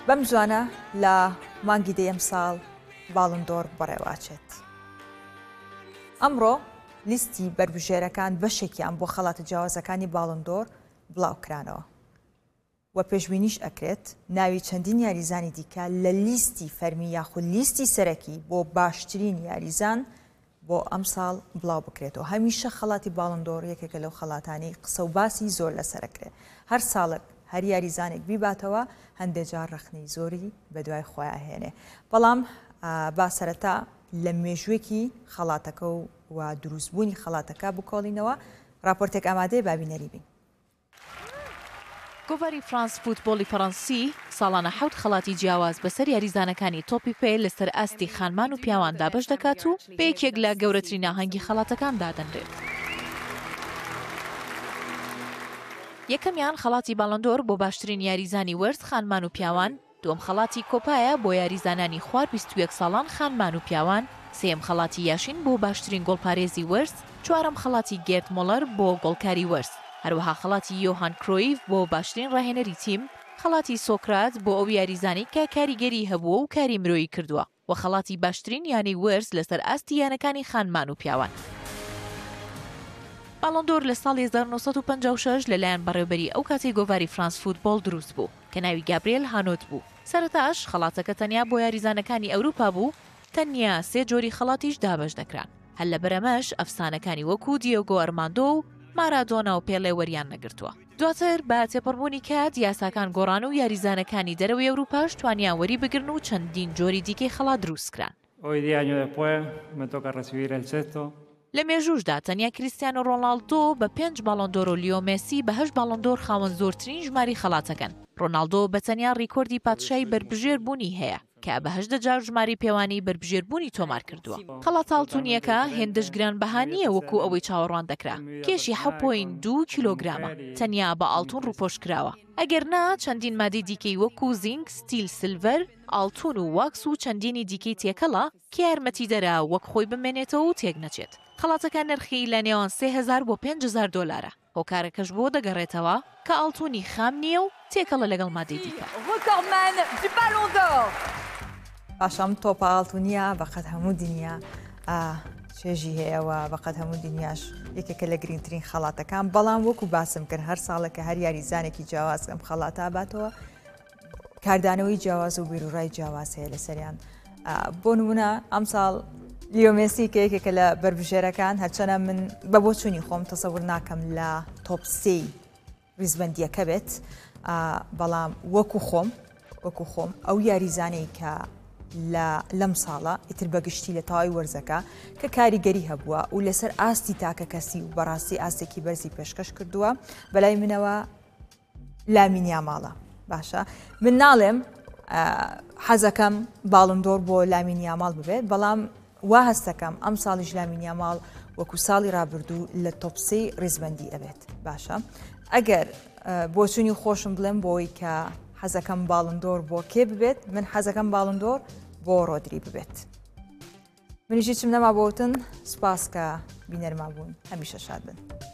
بەم جوانە لە مانگی دەیەم ساڵ باڵندۆر بەڕێواچێت. ئەمڕۆ لیستی بربژێرەکان بەشێکیان بۆ خەڵاتە جیاوازەکانی باڵندۆر بڵاوکرانەوە و پێشبینیش ئەکرێت ناوی چەندین یاریزانی دیکە لە لیستی فەرمی یاخود لیستی سەرەکی بۆ باشترین یاریزان بۆ ئەم ساڵ بڵاو بکرێتەوە. هەمیشە خەڵاتی باڵندۆر یەکێکە لەو خەڵاتانی قسە و باسی زۆر لەسەرەکرێت. هەر ساڵک هەر یاریزانێک بیباتەوە هەندێک جار ڕخنەی زۆری بە دوای خۆیان هێنێ. بەڵام با سەرەتا لە مێژوێکی خەڵاتەکە و دروستبوونی خەڵاتەکە بکۆڵینەوە. راپۆرتێک ئامادەیە بابینەری بین. گۆڤاری فرانس فوتبۆلی فەڕەنسی ساڵانە 7 خەڵاتی جیاواز بەسەر یاریزانەکانی تۆپی پێ لەسەر ئاستی خانمان و پیاواندا بەش دەکات و بە یەکێک لە گەورەترین ئاهەنگی خەڵاتەکان دادەنرێت. یەکەمیان خەڵاتی باڵندۆر بۆ باشترین یاریزانی وەرز خانمان و پیاوان، دووەم خەڵاتی کۆپایە بۆ یاریزانانی خوار 21 ساڵان خانمان و پیاوان، سێم خەڵاتی یاشین بۆ باشترین گۆڵپارێزی وەرز، چوارەم خەڵاتی گێرت مۆڵەر بۆ گۆڵکاری وەرز، هەروەها خەڵاتی یۆهان کرۆیف بۆ باشترین ڕاهێنەری تیم، خەڵاتی سۆکرات بۆ ئەو یاریزانی کە کاریگەری هەبووە و کاری مرۆیی کردووە و خەڵاتی باشترین یانەی وەرز لەسەر ئاستی یانەکانی خانمان و پیاوان. باڵندۆر لە ساڵی 1956 لەلایەن بەڕێوەبەری ئەو کاتی گۆڤاری فرانس فوتبۆل دروست بوو کە ناوی گابریێل هانۆت بوو. سەرەتاش خەڵاتەکە تەنیا بۆ یاریزانەکانی ئەوروپا بوو، تەنیا 3 جۆری خەڵاتیش دابەش دەکران. هەر لە بەرەمەش ئەفسانەکانی وەکو دیێگۆ ئەرماندۆ و مارادۆنا و پێڵێ وەریان نەگرتووە. دواتر بە تێپەڕبوونی کات یاساکان گۆڕان و یاریزانەکانی دەرەوەی ئەوروپاش توانیان وەری بگرن و چەندین جۆری دیکەی خەڵات دروستکران. لە مێژوشدا تەنیا کریستیانۆ ڕۆناڵدۆ بە 5 باڵندۆر و لیۆ مێسی بە 8 باڵندۆر خاوەن زۆرترین ژماری خەڵاتەکەن. ڕۆناڵدۆ بە تەنیا ڕیکۆردی پادشای بربژێر بوونی هەیە کە بە 8 جار ژماری پێوانی بربژێربوونی تۆمار کردووە. خەڵات ئاڵتونیەکە هێندەش گرانبەها نییە وەکو ئەوەی چاوەڕوان دەکرا. کێشی 7.2 کیلۆگرامە، تەنیا بە ئاڵتون ڕووپۆش کراوە. ئەگەر نا چەندین مادەی دیکەی وەکو زینک، ستیل، سیلڤەر، ئاڵتون و واکس و چەندینی دیکەی تێکەڵە کە یارمەتی دەرا وەک خۆی بمێنێتەوە و تێک نەچێت. خەڵاتەکە نرخی لە نێوان 3000 بۆ 5000 دۆلارە. هۆکارەکەش بۆ دەگەڕێتەوە کە ئاڵتونی خام نییە و تێکەڵە لەگەڵ مادەی دیکە. باشەم تۆپە ئاڵتونیە بەقەت هەموو دنیا چێژی هەیەەوە بەقەت هەموو دنیاش یەکێکە لە گرنگترین خەڵاتەکان. بەڵام وەکو باسم کرد هەر ساڵێکە هەر یاریزانێکی جیاواز ئەم خەڵاتە باتەوە کاردانەوەی جیاواز و بیرروڕای جیاواز هەیە لەسەریان. بۆ نمونە ئەم ساڵ لیۆ مێسی کە یەکێکە لە بربژێرەکان هەرچەنە من بە بۆچوونی خۆم تەسەور ناکەم لە تۆپ سێی ریزبەندیەکە بێت، بەڵام وەکو خۆم ئەو یاریزانەی کە لەم ساڵە ئیتر بەگشتی لە تاوای وەرزەکە کە کاریگەری هەبووە و لەسەر ئاستی تاکە کەسی و بەڕاستی ئاستێکی بەرزی پێشکەش کردووە بەلای منەوە لامین یاماڵە. باشە من ناڵێم حەزەکەم باڵندۆر بۆ لامین یاماڵ ببێت، بەڵام وا هەستەکەم ئەم ساڵیش لامین یاماڵ وەکو ساڵی ڕابردوو لە تۆپسەی ڕێزبەندی ئەبێت. باشە ئەگەر بۆچوونی خۆشم بڵێم بۆی کە حەزەکەم باڵندۆر بۆ کێ ببێت، من حەزەکەم باڵندۆر بۆ ڕۆدری ببێت. منیشی چم نەما بۆتن سپاس کە بینەرما بوون، هەمیشە شاد بن.